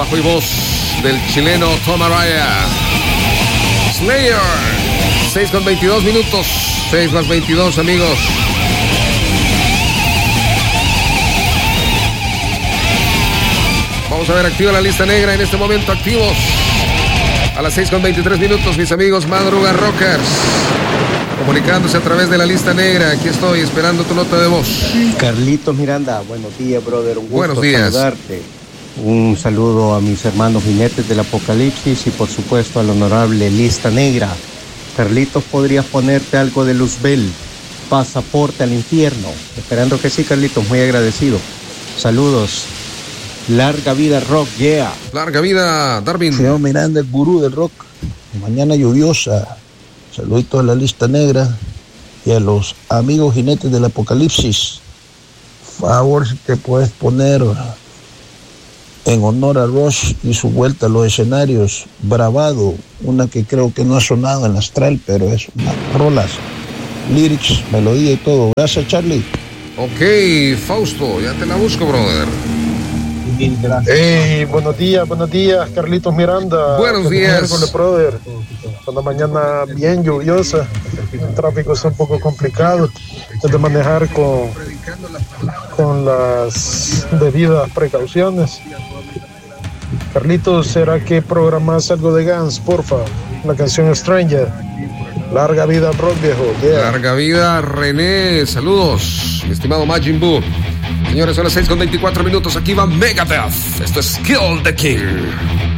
bajo y voz del chileno Tom Araya. Slayer, 6 con 22 minutos, 6 más 22, amigos. Vamos a ver, activa la lista negra en este momento, activos. A las 6 con 23 minutos, mis amigos Madruga Rockers, comunicándose a través de la lista negra. Aquí estoy esperando tu nota de voz. Carlitos Miranda, buenos días, brother. Un gusto buenos días. Saludarte. Un saludo a mis hermanos jinetes del apocalipsis y por supuesto al honorable lista negra. Carlitos, ¿podrías ponerte algo de Luzbel? Pasaporte al infierno. Esperando que sí, Carlitos, muy agradecido. Saludos. Larga vida rock, yeah. Larga vida, Darwin. Señor Miranda, el gurú del rock. Mañana lluviosa. Saluditos a la lista negra y a los amigos jinetes del apocalipsis. Favor, si te puedes poner en honor a Rush y su vuelta a los escenarios, Bravado, una que creo que no ha sonado en la Astral, pero es unas rolas, lyrics, melodía y todo. Gracias, Charlie. Ok, Fausto, ya te la busco, brother. Hey, buenos días, Carlitos Miranda. Buenos días. Miércoles, brother. Una mañana bien lluviosa, el tráfico es un poco complicado, es de manejar con las debidas precauciones. Carlitos, ¿será que programas algo de Guns, porfa? La canción Stranger. Larga vida al rock, viejo. Yeah. Larga vida, René. Saludos, mi estimado Majin Buu. Señores, son las 6 con 24 minutos. Aquí va Megadeth. Esto es Kill the King.